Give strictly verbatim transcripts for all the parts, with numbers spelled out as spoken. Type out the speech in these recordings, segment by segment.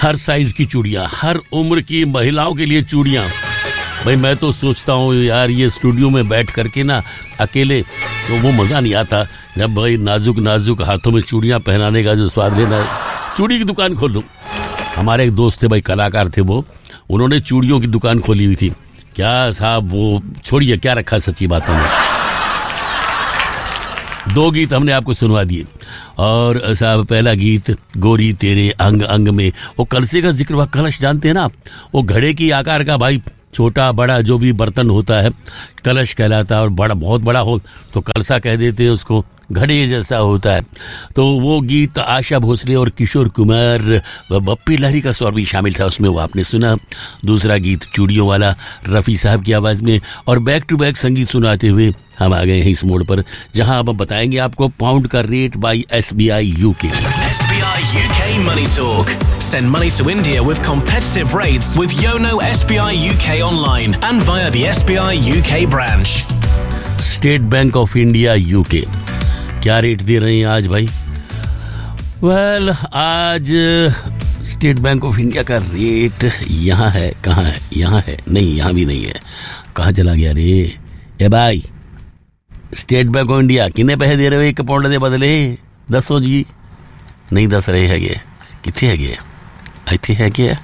हर size की चूड़ियां, हर उम्र की महिलाओं के लिए चूड़ियां। भाई मैं तो सोचता हूँ यार ये स्टूडियो में बैठ करके ना अकेले तो वो मजा नहीं आता जब भाई नाजुक नाजुक हाथों में चूड़ियां पहनाने का जो स्वाद लेना है। चूड़ी की दुकान खोल लूं। हमारे एक दोस्त थे भाई, कलाकार थे वो, उन्होंने चूड़ियों की दुकान खोली हुई थी। क्या साहब वो छोड़िए, क्या रखा सच्ची बातों में। दो गीत हमने आपको सुनवा दिए और साहब पहला गीत गोरी तेरे अंग अंग में, वो कलसे का जिक्र हुआ। कलश जानते हैं ना आप, वो घड़े की आकार का भाई छोटा बड़ा जो भी बर्तन होता है कलश कहलाता है, और बड़ा बहुत बड़ा हो तो कलसा कह देते हैं उसको, घड़े जैसा होता है। तो वो गीत आशा भोसले और किशोर कुमार व बप्पी लहरी का स्वर भी शामिल था उसमें, वो आपने सुना। दूसरा गीत चूड़ियों वाला रफ़ी साहब की आवाज में, और बैक टू बैक संगीत सुनाते हुए हम आ गए हैं इस मोड़ पर जहां अब हम बताएंगे आपको पाउंड का rate by SBI UK. SBI UK money talk. Send money to India with competitive rates with Yono S B I U K online and via the S B I U K branch. State bank of India UK क्या rate दे रहे हैं आज भाई? Well well, आज state bank of India का rate यहाँ है, कहाँ है? यहाँ है, नहीं यहाँ भी नहीं है, कहाँ चला गया रे? ए भाई स्टेट बैंक ऑफ इंडिया कितने पैसे दे रहे हो एक पाउंड दे बदले? दसो जी, नहीं दस रहे है, कितने है? आई थिंक है क्या?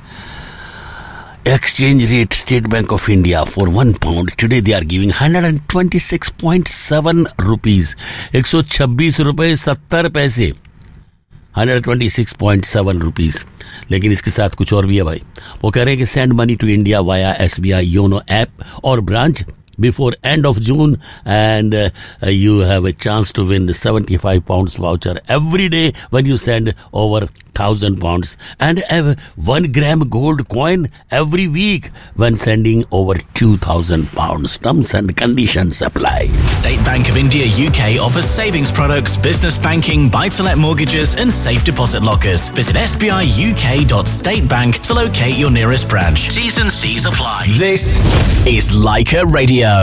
Exchange rate State Bank of India for one pound today they are giving one hundred twenty-six point seven rupees, एक सौ छब्बीस रुपए सत्तर पैसे, one hundred twenty-six point seven rupees। लेकिन इसके साथ कुछ और भी है भाई। वो कह रहे हैं कि send money to India via SBI YONO app और branch before end of June and uh, you have a chance to win the seventy-five pounds voucher every day when you send over one thousand pounds and have one gram gold coin every week when sending over two thousand pounds. Terms and conditions apply. State Bank of India U K offers savings products, business banking, buy-to-let mortgages and safe deposit lockers. Visit s b i u k dot state bank to locate your nearest branch. T's and C's apply. This is Leica Radio.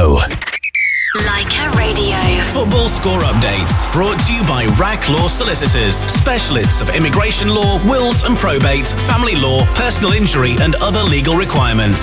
Leica Radio. Football score updates brought to you by Rack Law Solicitors, specialists of immigration law, wills and probate, family law, personal injury and other legal requirements.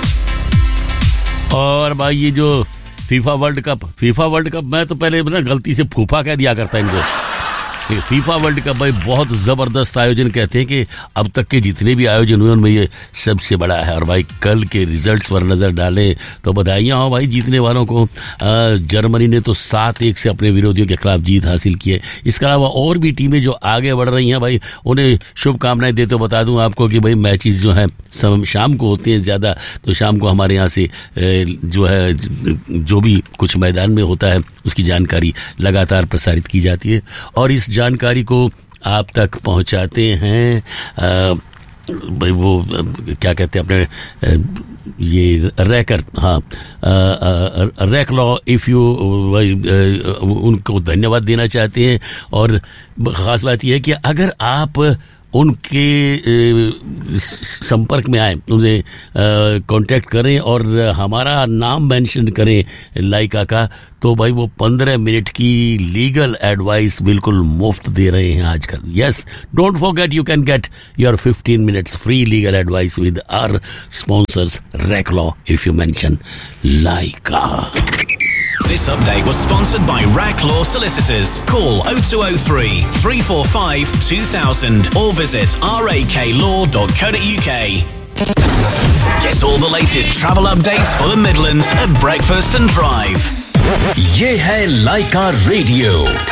और भाई ये जो FIFA world cup FIFA world cup मैं तो पहले ना गलती से फूफा कह दिया करता इनको। फीफा वर्ल्ड कप भाई बहुत जबरदस्त आयोजन, कहते हैं कि अब तक के जितने भी आयोजन हुए उनमें ये सबसे बड़ा है। और भाई कल के रिजल्ट्स पर नजर डालें तो बधाइयां हो भाई जीतने वालों को। जर्मनी ने तो सात एक से अपने विरोधियों के खिलाफ जीत हासिल की है। इसके अलावा और भी टीमें जो आगे बढ़ रही हैं भाई उन्हें शुभकामनाएं देते हो। बता दूं आपको कि भाई मैचेस जो हैं शाम को होते हैं ज्यादा, तो शाम को हमारे यहाँ से जो है जो भी कुछ मैदान में होता है उसकी जानकारी लगातार प्रसारित की जाती है और इस जानकारी को आप तक पहुंचाते हैं भाई वो क्या कहते हैं अपने ये रैकर, हाँ रैक लॉ इफ यू, उनको धन्यवाद देना चाहते हैं। और खास बात यह है कि अगर आप उनके संपर्क में आए, उन्हें कांटेक्ट करें और हमारा नाम मेंशन करें लाइका का, तो भाई वो पंद्रह मिनट की लीगल एडवाइस बिल्कुल मुफ्त दे रहे हैं आजकल। Yes, don't forget you can get your fifteen minutes free legal advice with our sponsors rack law if you mention Lyca. This update was sponsored by Rack Law Solicitors. Call oh two oh three, three four five, two thousand or visit rak law dot co dot u k. Get all the latest travel updates for the Midlands at breakfast and drive. ये है Leica Radio.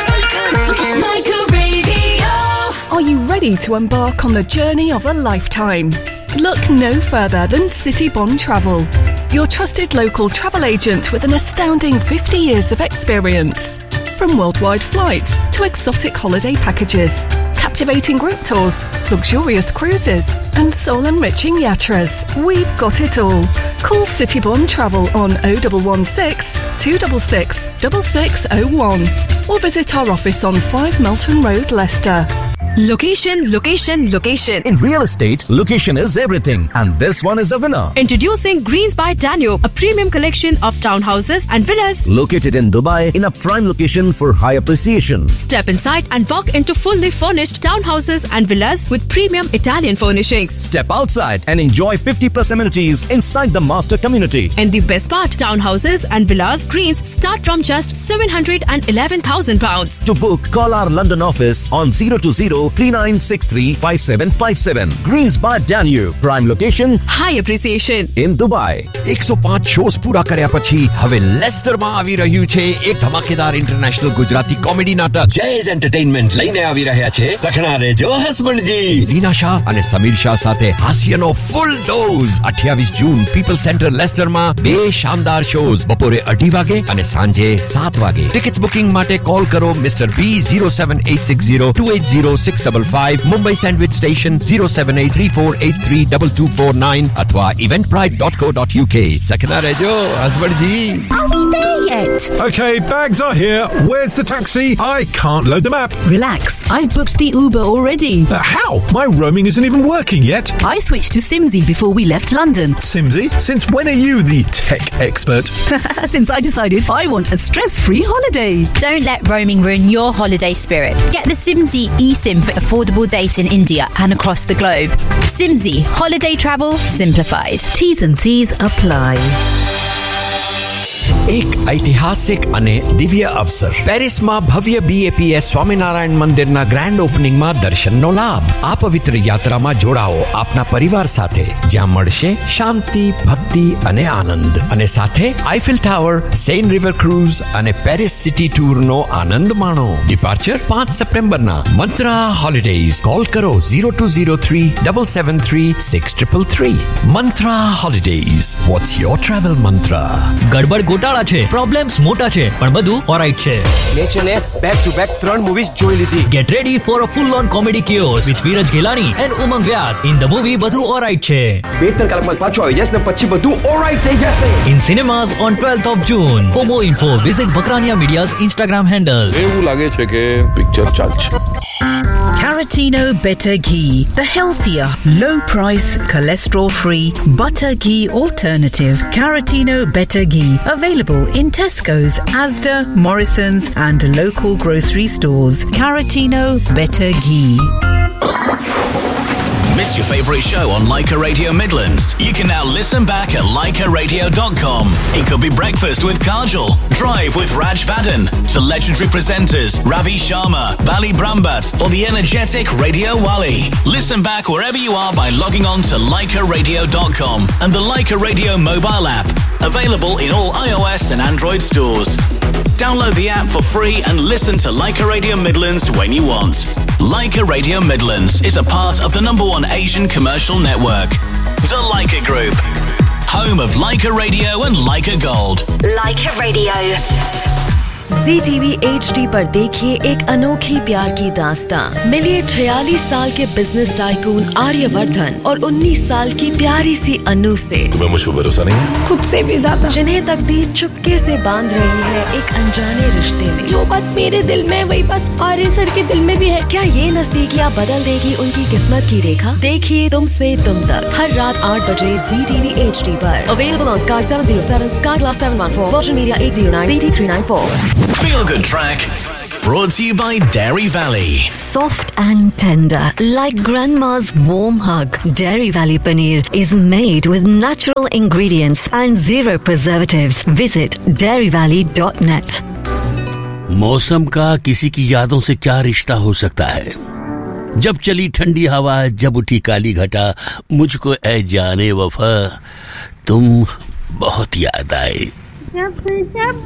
Leica Radio. Are you ready to embark on the journey of a lifetime? Look no further than City Bond Travel, your trusted local travel agent with an astounding fifty years of experience. From worldwide flights to exotic holiday packages, captivating group tours, luxurious cruises and soul-enriching yatras, we've got it all. Call City Bond Travel on oh one one six, two six six, six six oh one or visit our office on five Melton Road, Leicester. Location, location, location. In real estate, location is everything, and this one is a winner. Introducing Greens by Danube, a premium collection of townhouses and villas Located in Dubai in a prime location for high appreciation. Step inside and walk into fully furnished townhouses and villas with premium Italian furnishings. Step outside and enjoy fifty plus amenities inside the master community. And the best part, townhouses and villas Greens start from just seven hundred eleven thousand pounds. To book, call our London office on zero two zero three nine six three five seven five seven. Greens by Danube, prime location High appreciation. in Dubai. એકસો પાંચ shows પૂરા કર્યા પછી હવે લેસ્ટરમાં આવી રહ્યું છે એક ધમાકેદાર ઇન્ટરનેશનલ ગુજરાતી કોમેડી નાટક. જેઝ એન્ટરટેઇનમેન્ટ લઈને આવી રહ્યા છે સખણા રેજો હસબન્ડજી. લીના શાહ અને સમીર શાહ સાથે હાસ્યનો ફૂલ ડોઝ. અઠ્યાવીસ જૂન પીપલ સેન્ટર લેસ્ટરમાં બે શાનદાર શોઝ બપોરે અઢી વાગે અને સાંજે સાત વાગે. ટિકિટ્સ બુકિંગ માટે કોલ કરો મિસ્ટર બી zero seven eight six zero two eight zero six five five, Mumbai sandwich station zero seven eight three four eight three two two four nine અથવા eventbrite dot co dot uk. સખના રહેજો હસબન્ડજી. Are we there yet? Okay, bags are here. Where's the taxi? I can't load the map. Relax, I've booked the Uber already. Uh, how? My roaming isn't even working yet. I switched to Simsy before we left London. Simsy? Since when are you the tech expert? Since I decided I want a stress-free holiday. Don't let roaming ruin your holiday spirit. Get the Simsy eSIM for affordable data in India and across the globe. Simsy, holiday travel simplified. T's and C's apply. એક ઐતિહાસિક અને દિવ્ય અવસર. પેરિસમાં ભવ્ય BAPS Swaminarayan મંદિરના grand ઓપનિંગમાં દર્શનનો લાભ. આ પવિત્ર યાત્રામાં જોડાઓ આપના પરિવાર સાથે, જ્યાં મળશે શાંતિ, ભક્તિ અને આનંદ. અને સાથે આઈફિલ ટાવર, સેન રિવર ક્રૂઝ અને પેરિસ સિટી ટૂરનો આનંદ માણો. ડિપાર્ચર પાંચ સપ્ટેમ્બરના. મંત્રા હોલિડેઝ. કોલ કરો zero two zero three seven seven three six three three. મંત્રા holidays. What's your travel મંત્રા? ગડબડ ગોટાળા છે, પ્રોબ્લેમ્સ મોટા છે, પણ બધું ઓલરાઈટ છે. મેં છે ને બેક ટુ બેક ત્રણ મૂવીઝ જોઈ લીધી. Gate ready for a full on comedy કિયોસ with Viraj ગેલાની and Umang Vyas. In the movie બધું ઓલરાઈટ છે. બે ત્રણ કલાકમાં પાછો આવી જશે ને પછી બધું ઓલરાઈટ થઈ જશે. In cinemas on twelfth of June. For more info visit Bakrania Media's Instagram handle. એવું લાગે છે કે પિક્ચર ચાલશે. Caratino Better Ghee, the healthier, low-price, cholesterol-free butter ghee alternative. Caratino Better Ghee, available in Tesco's, Asda, Morrison's and local grocery stores. Caratino Better Ghee. Miss your favourite show on Leica Radio Midlands? You can now listen back at leica radio dot com. It could be breakfast with Kajal, drive with Raj Badan, the legendary presenters Ravi Sharma, Bali Brambat, or the energetic Radio Wali. Listen back wherever you are by logging on to leica radio dot com and the Leica Radio mobile app, available in all iOS and Android stores. Download the app for free and listen to Leica Radio Midlands when you want. Leica Radio Midlands is a part of the number one Asian commercial network, the Leica Group, home of Leica Radio and Leica Gold. Leica Radio. Zee TV H D पर देखिए एक अनोखी प्यार की दास्तां. मिलिए छियालीस साल के बिजनेस टाइकून आर्यवर्धन और उन्नीस साल की प्यारी सी अनु से. तुम्हें मुझ पर भरोसा नहीं है? खुद से भी ज्यादा. जिन्हें तकदीर चुपके से बांध रही है एक अनजाने रिश्ते में. जो बात मेरे दिल में वही बात आर्य सर के दिल में भी है. क्या ये नजदीकियां बदल देगी उनकी किस्मत की रेखा? देखिए तुमसे तुम तक हर रात आठ बजे ज़ी टीवी एच डी पर. Available on Sky seven zero seven, Sky Glass seven one four, Virgin Media eight zero nine, B T three nine four. Feel Good Track, brought to you by Dairy Valley. Soft and tender, like grandma's warm hug. Dairy Valley Paneer is made with natural ingredients and zero preservatives. Visit dairy valley dot net. मौसम का किसी की यादों से क्या रिश्ता हो सकता है? जब चली ठंडी हवा, जब उठी काली घटा, मुझको ऐ जाने वफा तुम बहुत याद आए.